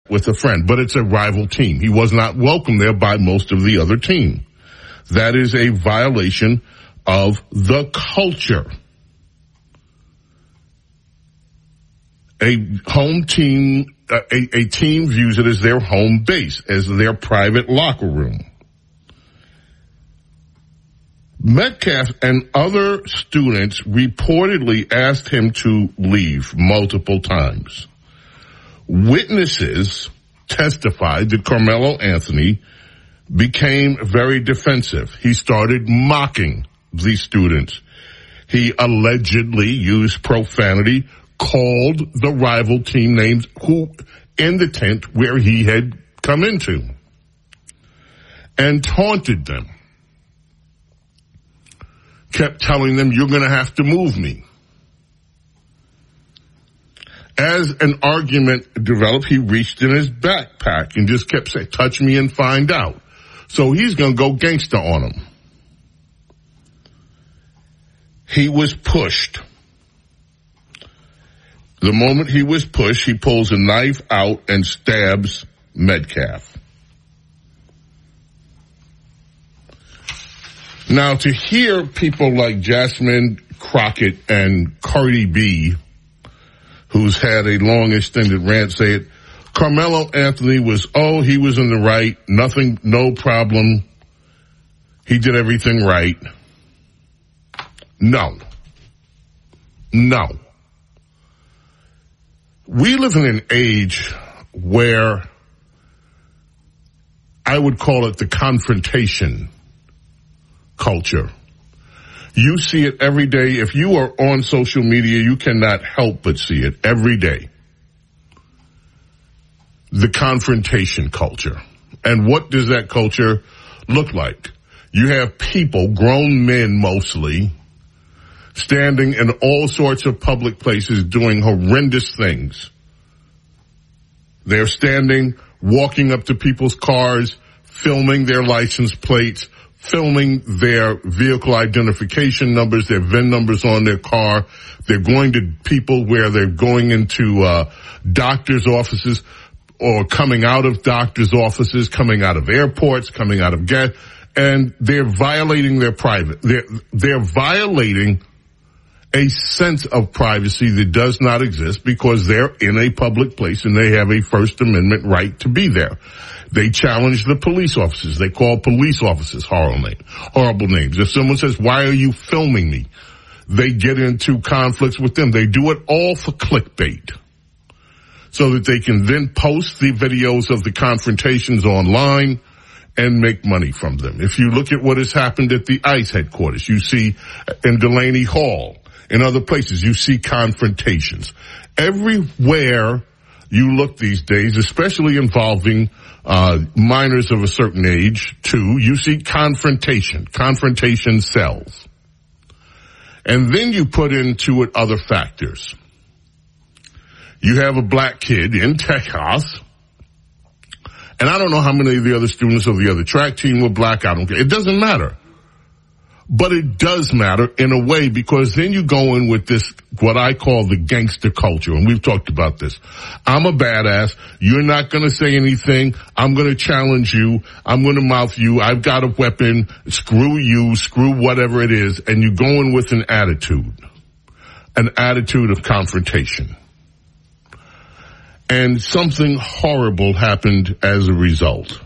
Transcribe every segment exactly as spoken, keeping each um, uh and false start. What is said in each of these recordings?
with a friend, but it's a rival team. He was not welcome there by most of the other team. That is a violation of the culture. A home team, uh, a, a team views it as their home base, as their private locker room. Metcalf and other students reportedly asked him to leave multiple times. Witnesses testified that Carmelo Anthony became very defensive. He started mocking the students. He allegedly used profanity, called the rival team names who in the tent where he had come into, and taunted them. Kept telling them, "You're going to have to move me." As an argument developed, he reached in his backpack and just kept saying, "Touch me and find out." So he's going to go gangster on him. He was pushed. The moment he was pushed, he pulls a knife out and stabs Metcalf. Now, to hear people like Jasmine Crockett and Cardi B, who's had a long extended rant, say it, Carmelo Anthony was, oh, he was in the right, nothing, no problem, he did everything right. No. No. We live in an age where I would call it the confrontation culture. You see it every day. If you are on social media, you cannot help but see it every day. The confrontation culture. And what does that culture look like? You have people, grown men mostly, standing in all sorts of public places doing horrendous things. They're standing, walking up to people's cars, filming their license plates, filming their vehicle identification numbers, their V I N numbers on their car. They're going to people where they're going into uh doctors' offices or coming out of doctors' offices, coming out of airports, coming out of gas, and they're violating their private. They're, they're violating a sense of privacy that does not exist because they're in a public place and they have a First Amendment right to be there. They challenge the police officers. They call police officers horrible names. Horrible names. If someone says, "Why are you filming me?" they get into conflicts with them. They do it all for clickbait so that they can then post the videos of the confrontations online and make money from them. If you look at what has happened at the ICE headquarters, you see in Delaney Hall, in other places, you see confrontations. Everywhere you look these days, especially involving uh minors of a certain age, too, you see confrontation. Confrontation sells. And then you put into it other factors. You have a black kid in Texas, and I don't know how many of the other students of the other track team were black. I don't care. It doesn't matter. But it does matter in a way, because then you go in with this, what I call the gangster culture, and we've talked about this. I'm a badass. You're not going to say anything. I'm going to challenge you. I'm going to mouth you. I've got a weapon. Screw you. Screw whatever it is. And you go in with an attitude, an attitude of confrontation. And something horrible happened as a result.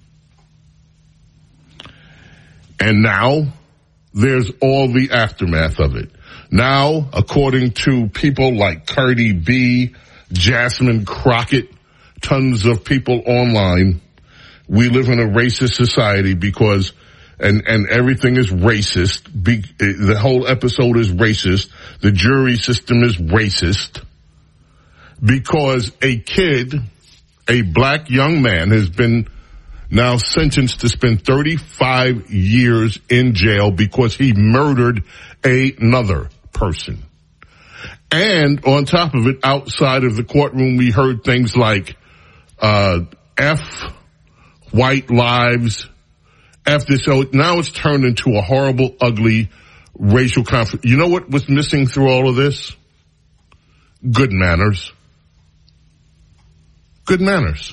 And now there's all the aftermath of it. Now, according to people like Cardi B, Jasmine Crockett, tons of people online, we live in a racist society because, and, and everything is racist. Be, the whole episode is racist. The jury system is racist because a kid, a black young man, has been now sentenced to spend thirty-five years in jail because he murdered another person. And on top of it, outside of the courtroom, we heard things like, uh, F white lives, F this. So now it's turned into a horrible, ugly racial conflict. You know what was missing through all of this? Good manners. Good manners.